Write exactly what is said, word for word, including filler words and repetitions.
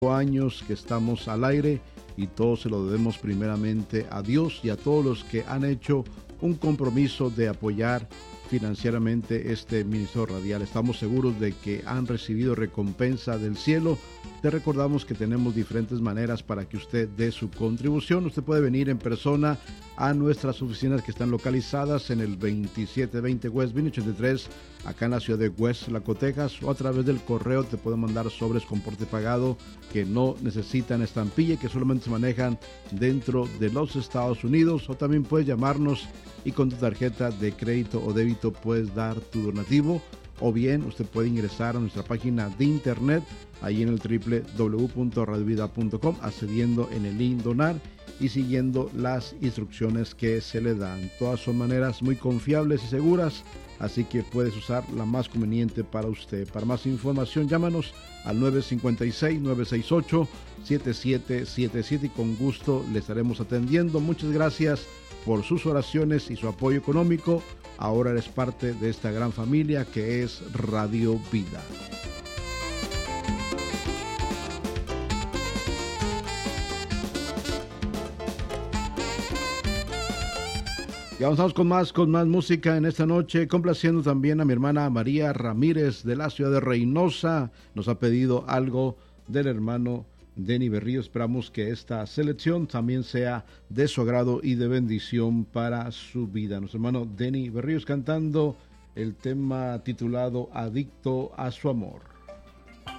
años que estamos al aire y todo se lo debemos primeramente a Dios y a todos los que han hecho un compromiso de apoyar financieramente este ministerio radial. Estamos seguros de que han recibido recompensa del cielo. Te recordamos que tenemos diferentes maneras para que usted dé su contribución. Usted puede venir en persona a nuestras oficinas que están localizadas en el veintisiete veinte West Vine ochenta y tres, acá en la ciudad de West Laco, Texas, o a través del correo te pueden mandar sobres con porte pagado que no necesitan estampilla y que solamente se manejan dentro de los Estados Unidos, o también puedes llamarnos y con tu tarjeta de crédito o débito puedes dar tu donativo, o bien usted puede ingresar a nuestra página de internet ahí en el doble u doble u doble u punto radio vida punto com, accediendo en el link donar y siguiendo las instrucciones que se le dan. Todas son maneras muy confiables y seguras, así que puedes usar la más conveniente para usted. Para más información, llámanos al nueve cinco seis, nueve seis ocho, siete siete siete siete y con gusto le estaremos atendiendo. Muchas gracias por sus oraciones y su apoyo económico. Ahora eres parte de esta gran familia que es Radio Vida. Y avanzamos con más, con más música en esta noche, complaciendo también a mi hermana María Ramírez de la ciudad de Reynosa. Nos ha pedido algo del hermano Denny Berrío. Esperamos que esta selección también sea de su agrado y de bendición para su vida. Nuestro hermano Denny Berríos cantando el tema titulado Adicto a su amor.